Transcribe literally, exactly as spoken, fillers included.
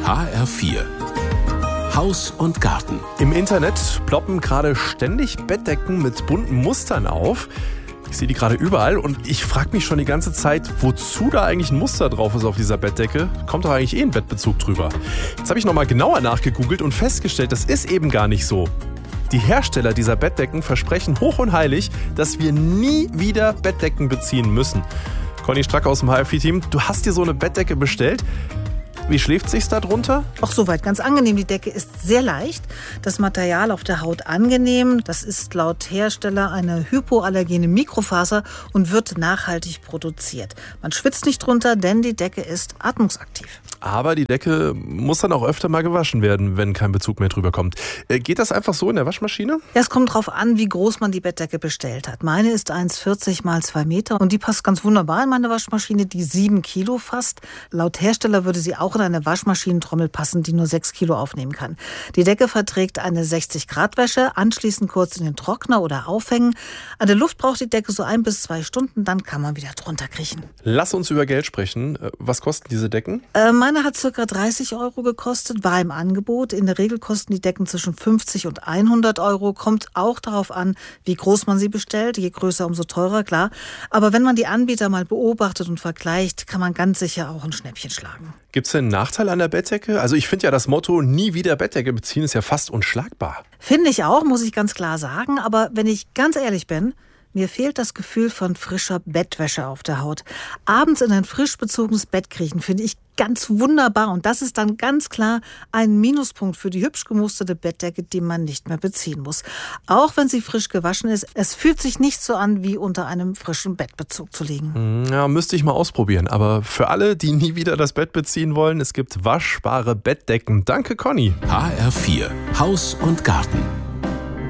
H R vier Haus und Garten. Im Internet ploppen gerade ständig Bettdecken mit bunten Mustern auf. Ich sehe die gerade überall und ich frage mich schon die ganze Zeit, wozu da eigentlich ein Muster drauf ist auf dieser Bettdecke. Kommt doch eigentlich eh ein Bettbezug drüber. Jetzt habe ich nochmal genauer nachgegoogelt und festgestellt, das ist eben gar nicht so. Die Hersteller dieser Bettdecken versprechen hoch und heilig, dass wir nie wieder Bettdecken beziehen müssen. Conny Strack aus dem H R vier Team, du hast dir so eine Bettdecke bestellt. Wie schläft sich's da drunter? Auch soweit ganz angenehm. Die Decke ist sehr leicht. Das Material auf der Haut angenehm. Das ist laut Hersteller eine hypoallergene Mikrofaser und wird nachhaltig produziert. Man schwitzt nicht drunter, denn die Decke ist atmungsaktiv. Aber die Decke muss dann auch öfter mal gewaschen werden, wenn kein Bezug mehr drüber kommt. Geht das einfach so in der Waschmaschine? Ja, es kommt drauf an, wie groß man die Bettdecke bestellt hat. Meine ist eins Komma vierzig mal zwei Meter und die passt ganz wunderbar in meine Waschmaschine, die sieben Kilo fasst. Laut Hersteller würde sie auch in eine Waschmaschinentrommel passen, die nur sechs Kilo aufnehmen kann. Die Decke verträgt eine sechzig Grad Wäsche, anschließend kurz in den Trockner oder aufhängen. An der Luft braucht die Decke so ein bis zwei Stunden, dann kann man wieder drunter kriechen. Lass uns über Geld sprechen. Was kosten diese Decken? Äh, meine hat ca. dreißig Euro gekostet, war im Angebot. In der Regel kosten die Decken zwischen fünfzig und hundert Euro. Kommt auch darauf an, wie groß man sie bestellt. Je größer, umso teurer, klar. Aber wenn man die Anbieter mal beobachtet und vergleicht, kann man ganz sicher auch ein Schnäppchen schlagen. Gibt es denn einen Nachteil an der Bettdecke? Also ich finde ja das Motto, nie wieder Bettdecke beziehen, ist ja fast unschlagbar. Finde ich auch, muss ich ganz klar sagen. Aber wenn ich ganz ehrlich bin, mir fehlt das Gefühl von frischer Bettwäsche auf der Haut. Abends in ein frisch bezogenes Bett kriechen finde ich ganz wunderbar. Und das ist dann ganz klar ein Minuspunkt für die hübsch gemusterte Bettdecke, die man nicht mehr beziehen muss. Auch wenn sie frisch gewaschen ist, es fühlt sich nicht so an, wie unter einem frischen Bettbezug zu liegen. Ja, müsste ich mal ausprobieren. Aber für alle, die nie wieder das Bett beziehen wollen, es gibt waschbare Bettdecken. Danke, Conny. H R vier Haus und Garten.